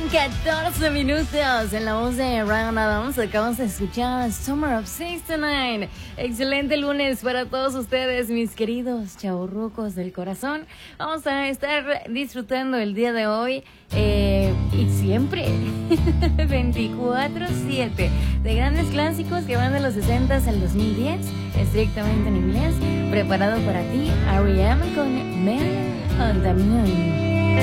14 minutos en la voz de Ryan Adams. Acabamos de escuchar Summer of 69. Excelente lunes para todos ustedes, mis queridos chavorrucos del corazón. Vamos a estar disfrutando el día de hoy y siempre 24/7 de grandes clásicos que van de los 60 al 2010, estrictamente en inglés. Preparado para ti, R.E.M. con Man on the Moon.